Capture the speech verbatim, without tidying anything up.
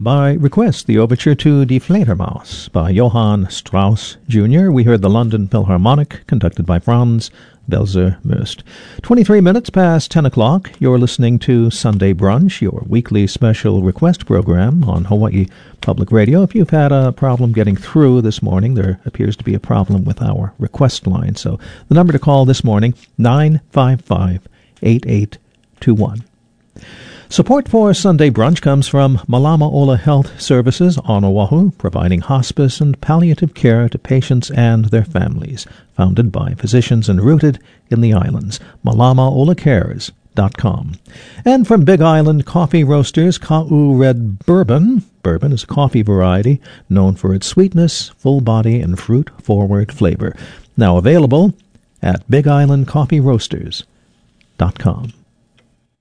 By request, the overture to Die Fledermaus by Johann Strauss Junior We heard the London Philharmonic, conducted by Franz Belzer-Möst. twenty-three minutes past ten o'clock, you're listening to Sunday Brunch, your weekly special request program on Hawaii Public Radio. If you've had a problem getting through this morning, there appears to be a problem with our request line. So the number to call this morning, nine five five, eight eight two one. Support for Sunday Brunch comes from Malama Ola Health Services on Oahu, providing hospice and palliative care to patients and their families. Founded by physicians and rooted in the islands. malama ola cares dot com. And from Big Island Coffee Roasters, Ka'u Red Bourbon. Bourbon is a coffee variety known for its sweetness, full body, and fruit-forward flavor. Now available at big island coffee roasters dot com.